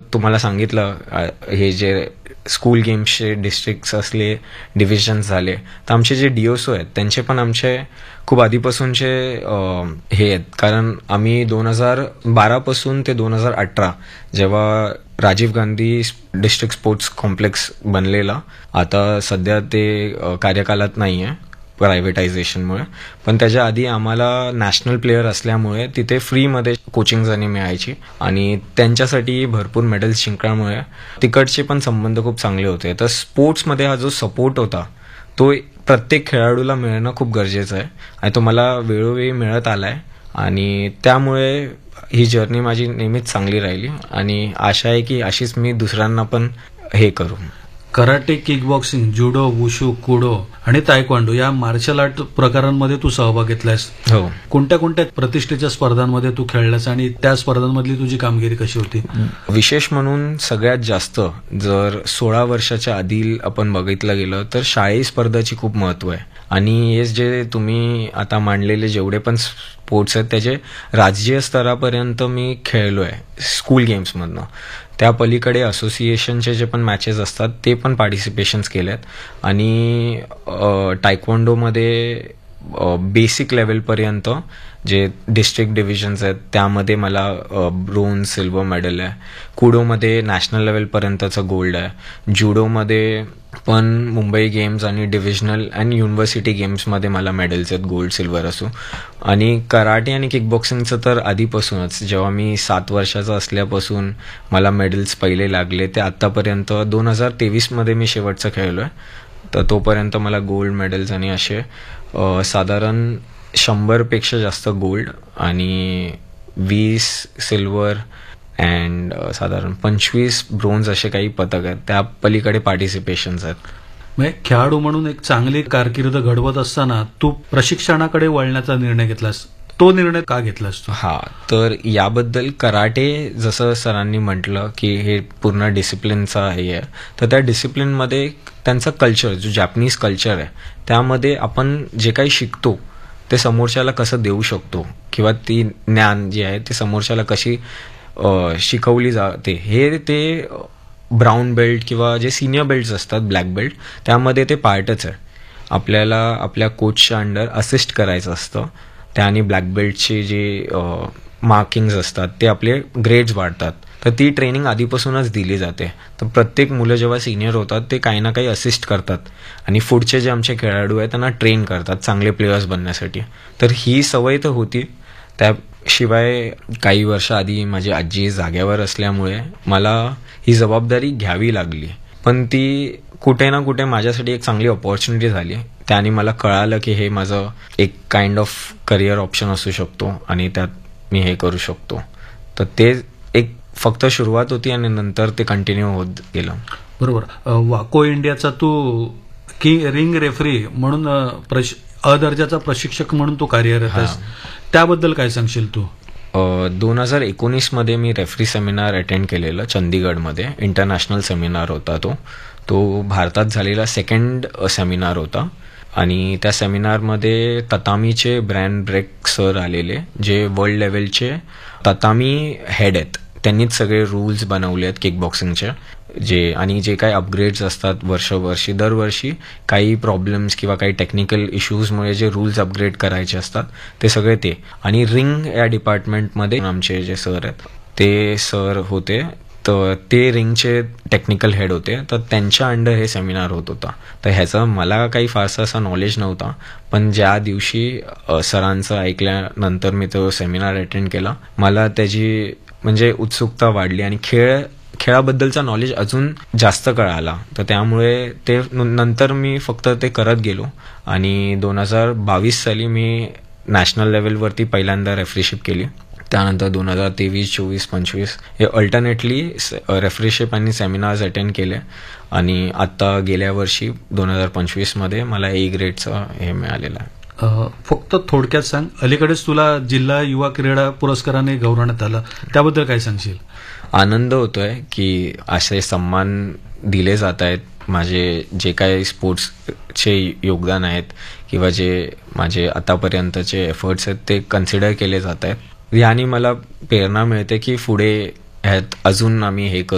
तुम्हाला सांगितलं हे जे स्कूल गेम्सचे डिस्ट्रिक्ट्स असले, डिव्हिजन्स झाले, तर आमचे जे DOSO आहेत त्यांचे पण आमचे खूप आधीपासूनचे हे आहेत. कारण आम्ही 2012 पासून ते 2018 जेव्हा Rajiv Gandhi district sports complex बनलेला, आता सध्या ते कार्यकालात नाही आहे प्रायव्हेटायझेशनमुळे, पण त्याच्या आधी आम्हाला नॅशनल प्लेयर असल्यामुळे तिथे फ्रीमध्ये कोचिंग आणि मिळायची आणि त्यांच्यासाठी भरपूर मेडल्स जिंकल्यामुळे तिकडचे पण संबंध खूप चांगले होते. तर स्पोर्ट्समध्ये हा जो सपोर्ट होता तो प्रत्येक खेळाडूला मिळणं खूप गरजेचं आहे आणि तो मला वेळोवेळी मिळत आला आहे आणि त्यामुळे ही जर्नी माझी नेहमीच चांगली राहिली आणि आशा आहे की अशीच मी दुसऱ्यांना पण हे करू. कराटे, किक बॉक्सिंग, जुडो, वुशू, कुडो आणि तायक्वांडो या मार्शल आर्ट प्रकारांमध्ये तू सहभाग घेतलायस. हो. कोणत्या कोणत्या प्रतिष्ठेच्या स्पर्धांमध्ये तू खेळलास आणि त्या स्पर्धांमधली तुझी कामगिरी कशी होती? विशेष म्हणून सगळ्यात जास्त जर 16 वर्षाच्या आधी आपण बघितलं गेलं तर शाळेय स्पर्धाची खूप महत्व आहे आणि हे जे तुम्ही आता मांडलेले जेवढे पण स्पोर्ट्स आहेत त्याचे राज्य स्तरापर्यंत मी खेळलो आहे स्कूल गेम्समधनं. त्या पलीकडे असोसिएशनचे जे पण मॅचेस असतात ते पण पार्टिसिपेशन्स केले आहेत आणि टायक्वांडोमध्ये बेसिक लेवलपर्यंत जे डिस्ट्रिक्ट डिव्हिजन्स आहेत त्यामध्ये मला ब्रोन्झ, सिल्वर मेडल आहे. कुडोमध्ये नॅशनल लेवलपर्यंतचं गोल्ड आहे. जुडोमध्ये पण मुंबई गेम्स आणि डिव्हिजनल आणि युनिव्हर्सिटी गेम्समध्ये मला मेडल्स आहेत, गोल्ड, सिल्वर असो. आणि कराटे आणि किकबॉक्सिंगचं तर आधीपासूनच जेव्हा मी 7 वर्षाचा असल्यापासून मला मेडल्स पहिले लागले ते आत्तापर्यंत 2023 मी शेवटचं खेळलो आहे. तर तोपर्यंत मला गोल्ड मेडल्स आणि असे साधारण 100पेक्षा जास्त गोल्ड आणि 20 सिल्वर अँड साधारण 25 ब्रोन्झ असे काही पदक आहेत. त्या पलीकडे पार्टिसिपेशन्स आहेत. म्हणजे खेळाडू म्हणून एक चांगली कारकीर्द घडवत असताना तू प्रशिक्षणाकडे वळण्याचा निर्णय घेतलास. तो निर्णय का घेतलास तू? तर याबद्दल कराटे जसं सरांनी म्हटलं की हे पूर्ण डिसिप्लिनचा हे आहे, तर त्या डिसिप्लिनमध्ये त्यांचा कल्चर जो जॅपनीज कल्चर आहे त्यामध्ये आपण जे काही शिकतो ते समोरच्याला कसं देऊ शकतो किंवा ती ज्ञान जे आहे ते समोरच्याला कशी शिकवली जाते हे ते ब्राऊन बेल्ट किंवा जे सिनियर बेल्ट्स असतात ब्लॅक बेल्ट त्यामध्ये ते पार्टच आहे. आपल्याला आपल्या कोचच्या अंडर असिस्ट करायचं असतं त्याने ब्लॅक बेल्टचे जे मार्किंग्स असतात ते आपले ग्रेड्स वाढतात. तर ती ट्रेनिंग आधीपासूनच दिली जाते. तर प्रत्येक मुलं जेव्हा सिनियर होतात ते काही ना काही असिस्ट करतात आणि पुढचे जे आमचे खेळाडू आहेत त्यांना ट्रेन करतात चांगले प्लेयर्स बनण्यासाठी. तर ही सवय तर होती. त्याशिवाय काही वर्ष आधी माझी आजी जाग्यावर असल्यामुळे मला ही जबाबदारी घ्यावी लागली, पण ती कुठे ना कुठे माझ्यासाठी एक चांगली ऑपॉर्च्युनिटी झाली. त्याने मला कळालं की हे माझं एक काइंड ऑफ करिअर ऑप्शन असू शकतो आणि त्यात मी हे करू शकतो. तर ते एक फक्त सुरुवात होती आणि नंतर ते कंटिन्यू होत गेलं. बरोबर. वाको इंडियाचा तू रिंग रेफरी म्हणून अदर्जाचा प्रशिक्षक म्हणून तू कार्यरत आहेस. त्याबद्दल काय सांगशील तू? 2019 मी रेफरी सेमिनार अटेंड केलेलं चंदीगडमध्ये. इंटरनॅशनल सेमिनार होता तो भारतात झालेला सेकंड सेमिनार होता आणि त्या सेमिनारमध्ये ततामीचे ब्रॅन ब्रेक सर आलेले जे वर्ल्ड लेवलचे ततामी हेड आहेत. त्यांनीच सगळे रूल्स बनवले आहेत किकबॉक्सिंगचे जे काही अपग्रेड्स असतात दरवर्षी काही प्रॉब्लेम्स किंवा काही टेक्निकल इश्यूजमुळे जे रूल्स अपग्रेड करायचे असतात ते सगळे ते. आणि रिंग या डिपार्टमेंटमध्ये आमचे जे सर आहेत ते सर होते. तर ते रिंगचे टेक्निकल हेड होते. तर त्यांच्या अंडर हे सेमिनार होत होता. तर ह्याचं मला काही फारसा असा नॉलेज नव्हता, पण ज्या दिवशी सरांचं ऐकल्यानंतर मी तो सेमिनार अटेंड केला मला त्याची म्हणजे उत्सुकता वाढली आणि खेळाबद्दलचा नॉलेज अजून जास्त कळाला. तर त्यामुळे ते नंतर मी फक्त ते करत गेलो आणि 2022 साली मी नॅशनल लेवलवरती पहिल्यांदा रेफरीशिप केली. त्यानंतर 2023, 24, 25 हे अल्टरनेटली रेफरीशिप आणि सेमिनार्स अटेंड केले आणि आता गेल्या वर्षी 2025 मला A ग्रेडचं हे मिळालेलं आहे. फक्त थोडक्यात सांग, अलीकडेच तुला जिल्हा युवा क्रीडा पुरस्काराने गौरवण्यात आलं, त्याबद्दल काय सांगशील? आनंद होतोय की असे सन्मान दिले जात आहेत. माझे जे काही स्पोर्ट्सचे योगदान आहेत किंवा जे माझे आतापर्यंतचे एफर्ट्स आहेत ते कन्सिडर केले जात आहेत. याने मला प्रेरणा मिळते की पुढे ह्यात अजून आम्ही हे